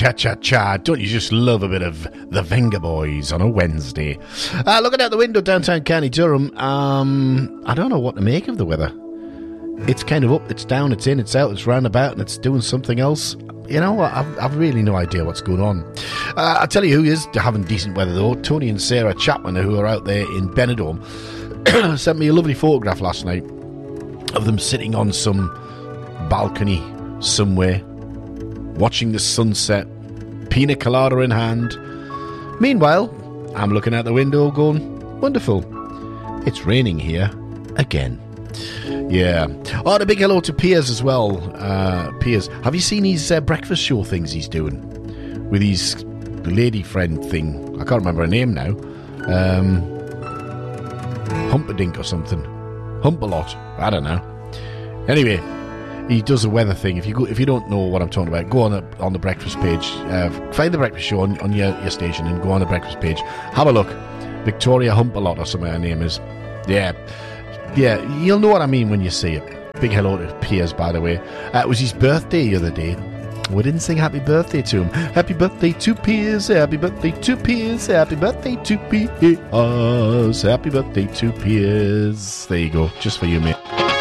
Cha-cha-cha. Don't you just love a bit of the Vengaboys on a Wednesday? Looking out the window downtown County Durham, I don't know what to make of the weather. It's kind of up, it's down, it's in, it's out, it's roundabout, and it's doing something else. You know, I've really no idea what's going on. I'll tell you who is having decent weather, though. Tony and Sarah Chapman, who are out there in Benidorm, sent me a lovely photograph last night of them sitting on some balcony somewhere, watching the sunset, pina colada in hand. Meanwhile, I'm looking out the window going, wonderful, it's raining here again. Yeah. Oh, and a big hello to Piers as well. Piers, have you seen his breakfast show things he's doing with his lady friend thing? I can't remember her name now. Humperdink or something. Humpalot. I don't know. Anyway, he does a weather thing. If you don't know what I'm talking about, go on the breakfast page. Find the breakfast show on your station and go on the breakfast page. Have a look. Victoria Humpalot or something her name is. Yeah, you'll know what I mean when you see it. Big hello to Piers, by the way. It was his birthday the other day. We didn't sing happy birthday to him. Happy birthday to Piers, happy birthday to Piers, happy birthday to Piers, happy birthday to Piers. There you go, just for you, mate.